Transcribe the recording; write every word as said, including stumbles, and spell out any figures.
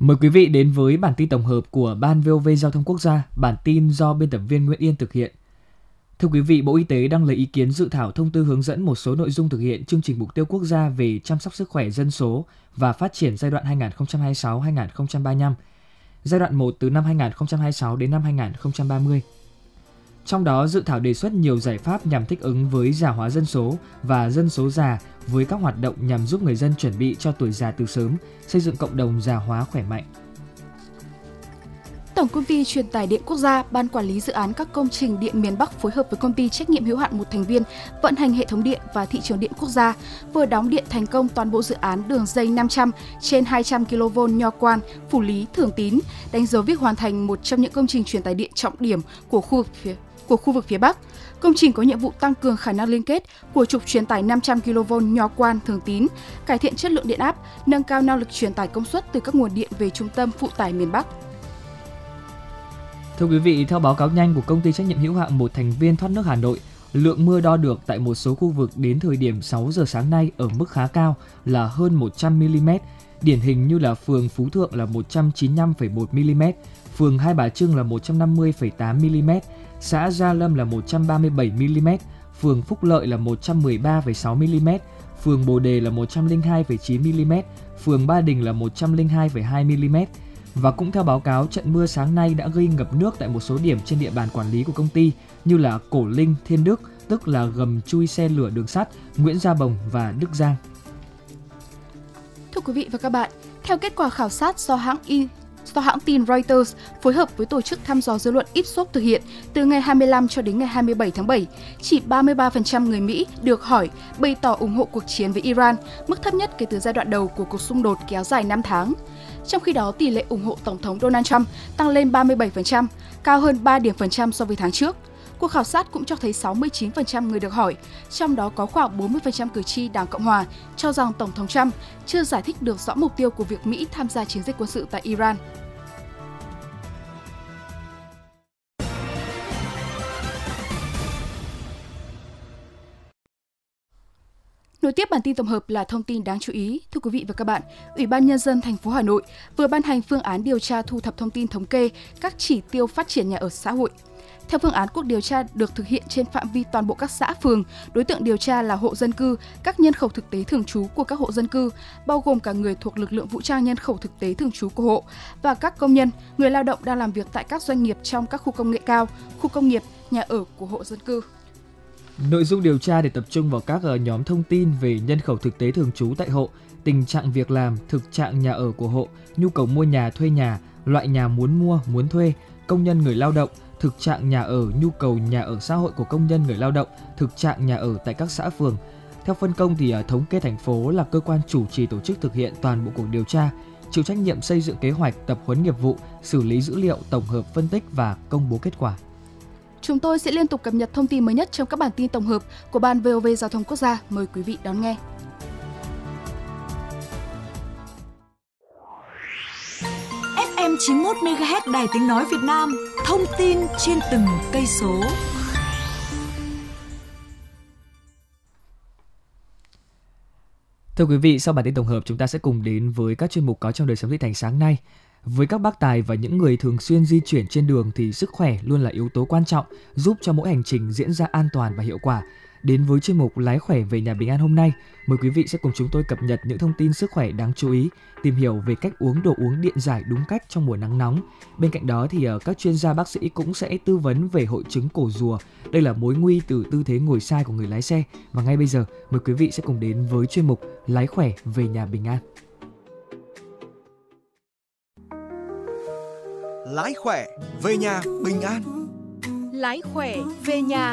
Mời quý vị đến với bản tin tổng hợp của Ban vê o vê Giao thông Quốc gia, bản tin do biên tập viên Nguyễn Yên thực hiện. Thưa quý vị, Bộ Y tế đang lấy ý kiến dự thảo thông tư hướng dẫn một số nội dung thực hiện chương trình mục tiêu quốc gia về chăm sóc sức khỏe dân số và phát triển giai đoạn hai nghìn không trăm hai mươi sáu đến hai nghìn không trăm ba mươi lăm, giai đoạn một từ năm hai nghìn không trăm hai mươi sáu đến năm hai nghìn không trăm ba mươi. Trong đó, dự thảo đề xuất nhiều giải pháp nhằm thích ứng với già hóa dân số và dân số già với các hoạt động nhằm giúp người dân chuẩn bị cho tuổi già từ sớm, xây dựng cộng đồng già hóa khỏe mạnh. Tổng công ty Truyền tải điện quốc gia, Ban quản lý dự án các công trình điện miền Bắc phối hợp với công ty trách nhiệm hữu hạn một thành viên vận hành hệ thống điện và thị trường điện quốc gia vừa đóng điện thành công toàn bộ dự án đường dây năm trăm trên hai trăm ki lô vôn Nho Quan, Phủ Lý, Thường Tín, đánh dấu việc hoàn thành một trong những công trình truyền tải điện trọng điểm của khu vực phía của khu vực phía Bắc. Công trình có nhiệm vụ tăng cường khả năng liên kết của trục truyền tải năm trăm ki lô vôn Nho Quan, Thường Tín, cải thiện chất lượng điện áp, nâng cao năng lực truyền tải công suất từ các nguồn điện về trung tâm phụ tải miền Bắc. Thưa quý vị, theo báo cáo nhanh của công ty trách nhiệm hữu hạn một thành viên thoát nước Hà Nội, lượng mưa đo được tại một số khu vực đến thời điểm sáu giờ sáng nay ở mức khá cao là hơn một trăm mi-li-mét, điển hình như là phường Phú Thượng là một trăm chín mươi lăm phẩy một mi-li-mét, phường Hai Bà Trưng là một trăm năm mươi phẩy tám mi-li-mét, xã Gia Lâm là một trăm ba mươi bảy mi-li-mét, phường Phúc Lợi là một trăm mười ba phẩy sáu mi-li-mét, phường Bồ Đề là một trăm lẻ hai phẩy chín mi-li-mét, phường Ba Đình là một trăm lẻ hai phẩy hai mi-li-mét. Và cũng theo báo cáo, trận mưa sáng nay đã gây ngập nước tại một số điểm trên địa bàn quản lý của công ty như là Cổ Linh, Thiên Đức, tức là gầm chui xe lửa đường sắt, Nguyễn Gia Bồng và Đức Giang. Thưa quý vị và các bạn, theo kết quả khảo sát do hãng in do hãng tin Reuters phối hợp với tổ chức thăm dò dư luận Ipsos thực hiện từ ngày hai mươi lăm cho đến ngày hai mươi bảy tháng bảy, chỉ ba mươi ba phần trăm người Mỹ được hỏi bày tỏ ủng hộ cuộc chiến với Iran, mức thấp nhất kể từ giai đoạn đầu của cuộc xung đột kéo dài năm tháng. Trong khi đó, tỷ lệ ủng hộ Tổng thống Donald Trump tăng lên ba mươi bảy phần trăm, cao hơn ba điểm phần trăm so với tháng trước. Cuộc khảo sát cũng cho thấy sáu mươi chín phần trăm người được hỏi, trong đó có khoảng bốn mươi phần trăm cử tri Đảng Cộng Hòa cho rằng Tổng thống Trump chưa giải thích được rõ mục tiêu của việc Mỹ tham gia chiến dịch quân sự tại Iran. Nối tiếp bản tin tổng hợp là thông tin đáng chú ý. Thưa quý vị và các bạn, Ủy ban Nhân dân thành phố Hà Nội vừa ban hành phương án điều tra thu thập thông tin thống kê các chỉ tiêu phát triển nhà ở xã hội. Theo phương án, cuộc điều tra được thực hiện trên phạm vi toàn bộ các xã phường. Đối tượng điều tra là hộ dân cư, các nhân khẩu thực tế thường trú của các hộ dân cư, bao gồm cả người thuộc lực lượng vũ trang nhân khẩu thực tế thường trú của hộ và các công nhân, người lao động đang làm việc tại các doanh nghiệp trong các khu công nghệ cao, khu công nghiệp, nhà ở của hộ dân cư. Nội dung điều tra để tập trung vào các nhóm thông tin về nhân khẩu thực tế thường trú tại hộ, tình trạng việc làm, thực trạng nhà ở của hộ, nhu cầu mua nhà, thuê nhà, loại nhà muốn mua, muốn thuê, công nhân người lao động, thực trạng nhà ở, nhu cầu nhà ở xã hội của công nhân người lao động, thực trạng nhà ở tại các xã phường. Theo phân công thì thống kê thành phố là cơ quan chủ trì tổ chức thực hiện toàn bộ cuộc điều tra, chịu trách nhiệm xây dựng kế hoạch, tập huấn nghiệp vụ, xử lý dữ liệu, tổng hợp phân tích và công bố kết quả. Chúng tôi sẽ liên tục cập nhật thông tin mới nhất trong các bản tin tổng hợp của Ban vê o vê Giao thông Quốc gia. Mời quý vị đón nghe. ép em chín mươi mốt mê ga héc Đài Tiếng Nói Việt Nam, thông tin trên từng cây số. Thưa quý vị, sau bản tin tổng hợp, chúng ta sẽ cùng đến với các chuyên mục có trong đời sống thị thành sáng nay. Với các bác tài và những người thường xuyên di chuyển trên đường thì sức khỏe luôn là yếu tố quan trọng giúp cho mỗi hành trình diễn ra an toàn và hiệu quả. Đến với chuyên mục Lái khỏe về nhà bình an hôm nay, mời quý vị sẽ cùng chúng tôi cập nhật những thông tin sức khỏe đáng chú ý, tìm hiểu về cách uống đồ uống điện giải đúng cách trong mùa nắng nóng. Bên cạnh đó thì các chuyên gia bác sĩ cũng sẽ tư vấn về hội chứng cổ rùa. Đây là mối nguy từ tư thế ngồi sai của người lái xe. Và ngay bây giờ, mời quý vị sẽ cùng đến với chuyên mục Lái khỏe về nhà bình an. Lái khỏe về nhà bình an. Lái khỏe về nhà